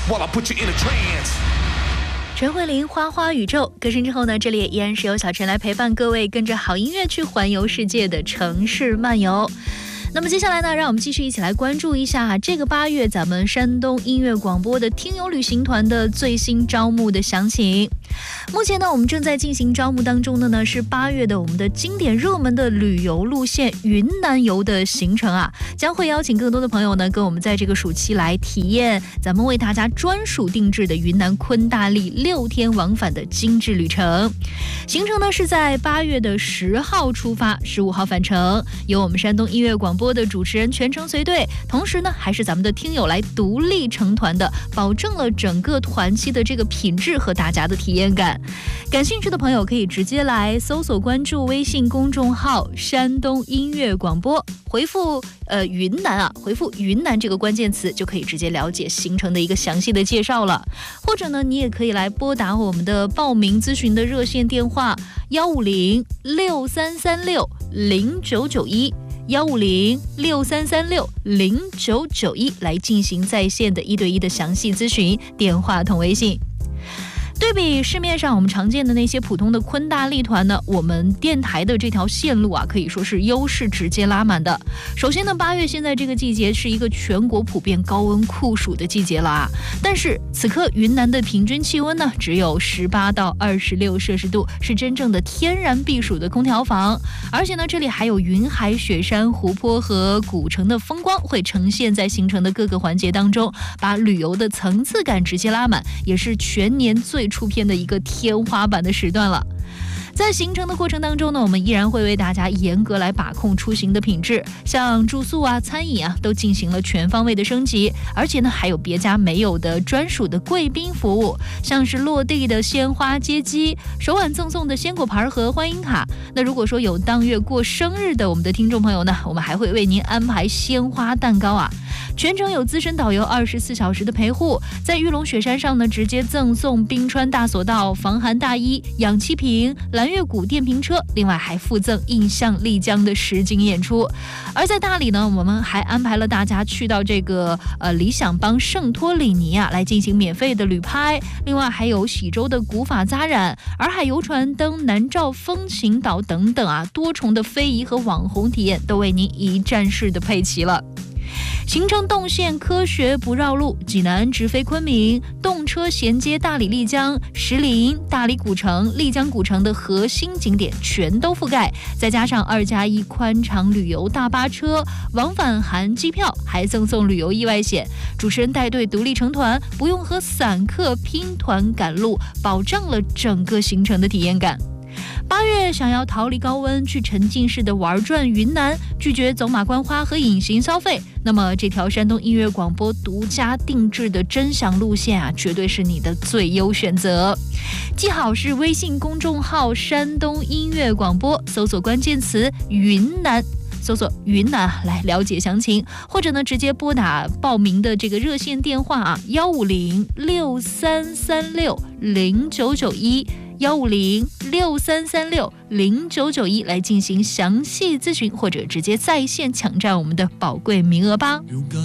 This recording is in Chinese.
while I put you in a trance。 陈慧琳花花宇宙歌声之后呢，这里也依然是由小陈来陪伴各位，跟着好音乐去环游世界的城市漫游。那么接下来呢，让我们继续一起来关注一下这个8月咱们山东音乐广播的听友旅行团的最新招募的详情。目前呢，我们正在进行招募当中的呢是8月的我们的经典热门的旅游路线云南游的行程啊，将会邀请更多的朋友呢跟我们在这个暑期来体验咱们为大家专属定制的云南昆大丽6天往返的精致旅程。行程呢是在8月的10号出发，15号返程，由我们山东音乐广播的主持人全程随队，同时呢还是咱们的听友来独立成团的，保证了整个团期的这个品质和大家的体验感。感兴趣的朋友可以直接来搜索关注微信公众号山东音乐广播，回复云南啊，回复云南这个关键词就可以直接了解行程的一个详细的介绍了。或者呢，你也可以来拨打我们的报名咨询的热线电话15063360991。15063360991来进行在线的1对1的详细咨询，电话同微信。对比市面上我们常见的那些普通的昆大丽团呢，我们电台的这条线路啊，可以说是优势直接拉满的。首先呢，8月现在这个季节是一个全国普遍高温酷暑的季节了啊，但是此刻云南的平均气温呢只有18到26摄氏度，是真正的天然避暑的空调房。而且呢，这里还有云海、雪山、湖泊和古城的风光会呈现在行程的各个环节当中，把旅游的层次感直接拉满，也是全年最出片的一个天花板的时段了。在行程的过程当中呢，我们依然会为大家严格来把控出行的品质，像住宿啊、餐饮啊都进行了全方位的升级，而且呢还有别家没有的专属的贵宾服务，像是落地的鲜花接机、手挽赠送的鲜果盘和欢迎卡。那如果说有当月过生日的我们的听众朋友呢，我们还会为您安排鲜花蛋糕啊。全程有资深导游24小时的陪护，在玉龙雪山上呢直接赠送冰川大索道、防寒大衣、氧气瓶、蓝月谷电瓶车，另外还附赠印象丽江的实景演出。而在大理呢，我们还安排了大家去到这个理想邦圣托里尼啊，来进行免费的旅拍，另外还有喜洲的古法扎染、洱海游船登南诏风情岛等等啊，多重的非遗和网红体验都为您一站式的配齐了。行程动线科学不绕路，济南直飞昆明，动车衔接大理丽江、石林、大理古城、丽江古城的核心景点全都覆盖，再加上2+1宽敞旅游大巴车，往返含机票，还赠送旅游意外险。主持人带队独立成团，不用和散客拼团赶路，保障了整个行程的体验感。8月想要逃离高温，去沉浸式的玩转云南，拒绝走马观花和隐形消费，那么这条山东音乐广播独家定制的真享路线啊，绝对是你的最优选择。记好是微信公众号山东音乐广播，搜索关键词云南，搜索云南来了解详情，或者呢直接拨打报名的这个热线电话啊，15063360991，15063360991来进行详细咨询，或者直接在线抢占我们的宝贵名额吧。